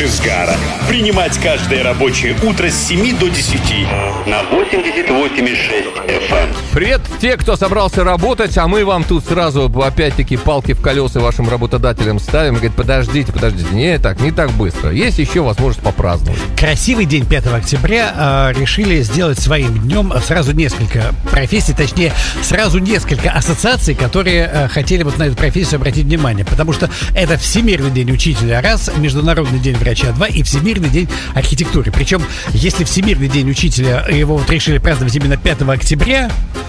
Каширгара. Принимать каждое рабочее утро с 7 до 10 на 88,6 FM. Привет, те, кто собрался работать, а мы вам тут сразу, опять-таки, палки в колеса вашим работодателям ставим. Говорит, подождите, не так быстро. Есть еще возможность попраздновать. Красивый день 5 октября решили сделать своим днем сразу несколько профессий, точнее, сразу несколько ассоциаций, которые хотели вот на эту профессию обратить внимание. Потому что это Всемирный день учителя раз, Международный день врача два и Всемирный день архитектуры. Причем, если Всемирный день учителя, его вот решили праздновать именно 5 октября,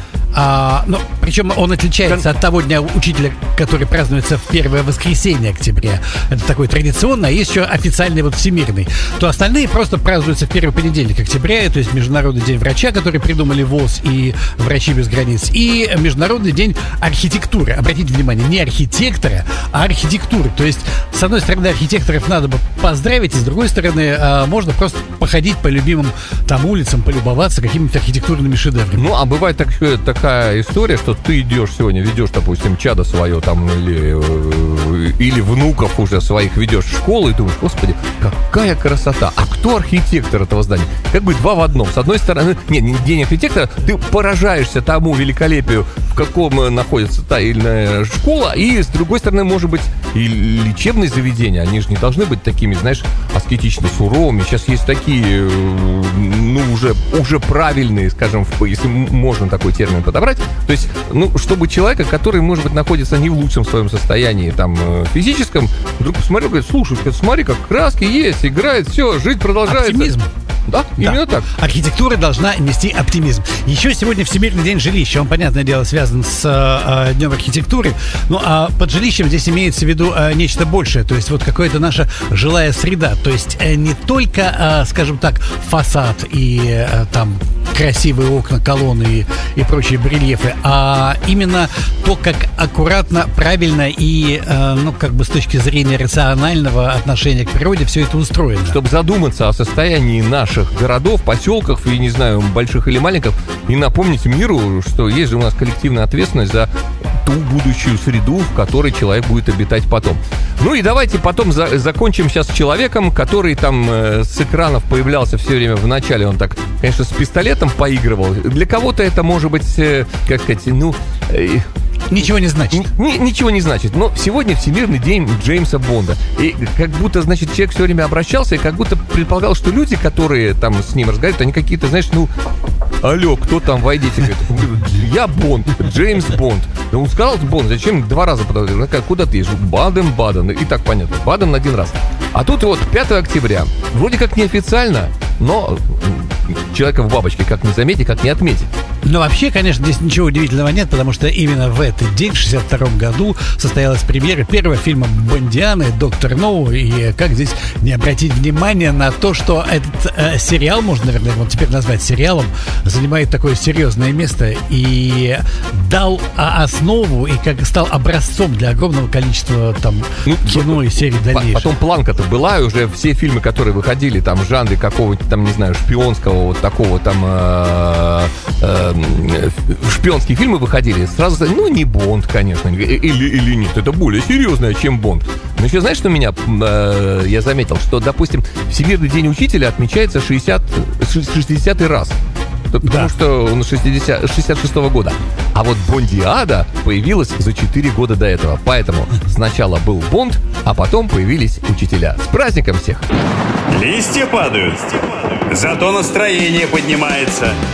причем он отличается от того дня учителя, который празднуется в первое воскресенье октября. Это такой традиционный, а есть еще официальный вот всемирный. То остальные просто празднуются в первый понедельник октября, то есть Международный день врача, который придумали ВОЗ и Врачи без границ, и Международный день архитектуры. Обратите внимание, не архитектора, а архитектуры. То есть, с одной стороны, архитекторов надо бы поздравить, и с другой стороны, можно просто походить по любимым там улицам, полюбоваться какими-то архитектурными шедеврами. Ну, а бывает такая история, что ты идешь сегодня, ведешь, допустим, чадо свое там или внуков уже своих ведешь в школу и думаешь, господи, какая красота. А кто архитектор этого здания? Как бы два в одном. С одной стороны, день архитектора, ты поражаешься тому великолепию, в каком находится та или иная школа, и с другой стороны, может быть, и лечебные заведения, они же не должны быть такими, знаешь, аскетично суровыми. Сейчас есть такие, уже правильные, скажем, если можно такой термин подобрать. То есть, чтобы человека, который, может быть, находится не в лучшем своем состоянии, там, физическом, вдруг посмотрел, говорит, слушай, смотри, как краски есть, играет, все, жить продолжается. Оптимизм. Да, именно так. Архитектура должна нести оптимизм. Еще сегодня Всемирный день жилища. Он, понятное дело, связан с Днем архитектуры. Ну, а под жилищем здесь имеется в виду нечто большее. То есть вот какая-то наша жилая среда. То есть не только, скажем так, фасад и там красивые окна, колонны и прочие барельефы, а именно то, как аккуратно, правильно и, с точки зрения рационального отношения к природе все это устроено. Чтобы задуматься о состоянии наших городов, поселков, и, не знаю, больших или маленьких, и напомнить миру, что есть же у нас коллективная ответственность за ту будущую среду, в которой человек будет обитать потом. Ну и давайте потом закончим сейчас с человеком, который там с экранов появлялся все время в начале. Он так, конечно, с пистолетом поигрывал. Для кого-то это может быть, ничего не значит. Ничего не значит. Но сегодня Всемирный день Джеймса Бонда. И как будто, значит, человек все время обращался, и как будто предполагал, что люди, которые там с ним разговаривают, они какие-то, знаешь, алло, кто там, войдите. Говорит, я Бонд, Джеймс Бонд. Да он сказал, Бонд, зачем два раза подожди? Куда ты едешь? Баден-Баден. И так понятно, Баден один раз. А тут вот 5 октября. Вроде как неофициально, но человека в бабочке как не заметить, как не отметить. Но вообще, конечно, здесь ничего удивительного нет, потому что именно в этот день, в 1962 году, состоялась премьера первого фильма Бондианы «Доктор Ноу». И как здесь не обратить внимание на то, что этот сериал, можно, наверное, его теперь назвать сериалом, занимает такое серьезное место и дал основу, и как стал образцом для огромного количества там кино и серий дальнейших. Потом планка-то была, и уже все фильмы, которые выходили там в жанре какого-то там, не знаю, шпионского, вот такого там... шпионские фильмы выходили, сразу сказали, не Бонд, конечно, или нет, это более серьезное, чем Бонд. Но еще знаешь, что я заметил, что, допустим, Всемирный день учителя отмечается 60-й раз. Потому что он 66-го года. А вот Бондиада появилась за 4 года до этого. Поэтому сначала был Бонд, а потом появились учителя. С праздником всех! Листья падают, зато настроение поднимается.